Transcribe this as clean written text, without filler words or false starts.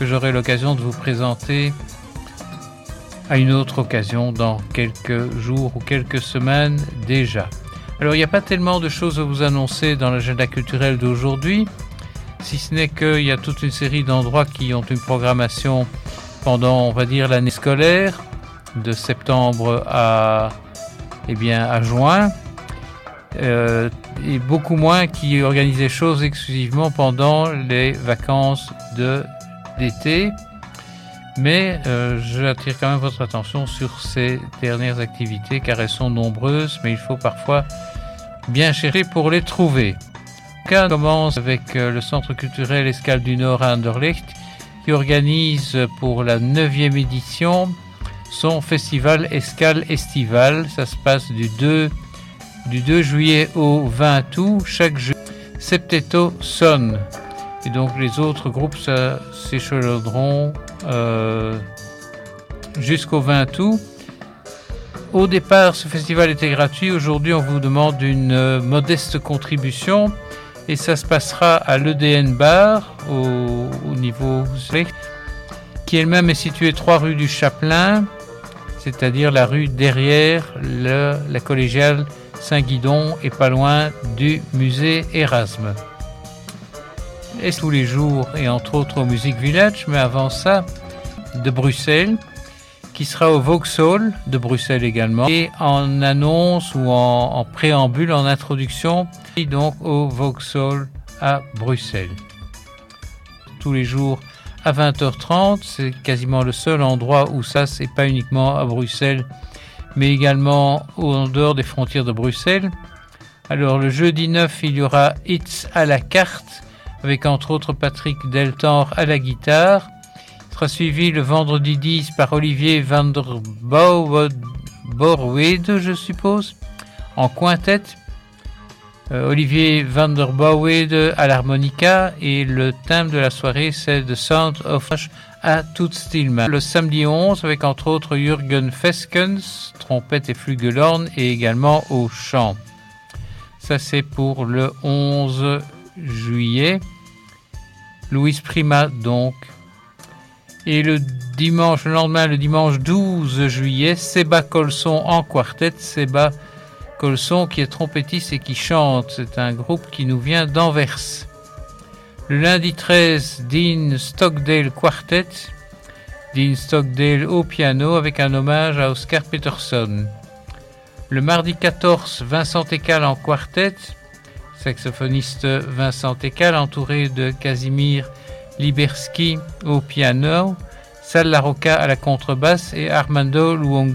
que j'aurai l'occasion de vous présenter à une autre occasion dans quelques jours ou quelques semaines déjà. Alors il n'y a pas tellement de choses à vous annoncer dans l'agenda culturel d'aujourd'hui, si ce n'est qu'il y a toute une série d'endroits qui ont une programmation pendant, on va dire, l'année scolaire, de septembre à juin, et beaucoup moins qui organisent des choses exclusivement pendant les vacances d'été. Mais j'attire quand même votre attention sur ces dernières activités car elles sont nombreuses, mais il faut parfois bien chercher pour les trouver. On commence avec le Centre culturel Escale du Nord à Anderlecht qui organise pour la 9e édition son festival Escale Estival. Ça se passe du 2 juillet au 20 août, chaque jeudi. Septetto sonne. Et donc les autres groupes s'échelonneront jusqu'au 20 août. Au départ, ce festival était gratuit. Aujourd'hui, on vous demande une modeste contribution. Et ça se passera à l'EDN Bar, au niveau qui elle-même est située 3 rue du Chapelain, c'est-à-dire la rue derrière la collégiale Saint-Guidon et pas loin du musée Erasme. Et tous les jours, et entre autres au Music Village, mais avant ça, de Bruxelles, qui sera au Vauxhall de Bruxelles également, et en annonce ou en préambule, en introduction, et donc au Vauxhall à Bruxelles. Tous les jours à 20h30, c'est quasiment le seul endroit où ça, c'est pas uniquement à Bruxelles, mais également en dehors des frontières de Bruxelles. Alors le jeudi 9, il y aura Hits à la carte, avec entre autres Patrick Deltan à la guitare. Il sera suivi le vendredi 10 par Olivier van der Borwede, je suppose, en quintet. Olivier van der Borwede à l'harmonica et le thème de la soirée c'est The Sound of à Toet Stillman. Le samedi 11 avec entre autres Jürgen Veskens, trompette et flugelhorn et également au chant. Ça c'est pour le 11 juillet. Louise Prima donc. Et le lendemain, le dimanche 12 juillet, Seba Colson en quartet. Seba Colson qui est trompettiste et qui chante. C'est un groupe qui nous vient d'Anvers. Le lundi 13, Dean Stockdale Quartet. Dean Stockdale au piano avec un hommage à Oscar Peterson. Le mardi 14, Vincent Ekal en quartet. Saxophoniste Vincent Ekal entouré de Casimir Liberski au piano, Sal Larocca à la contrebasse et Armando Luongo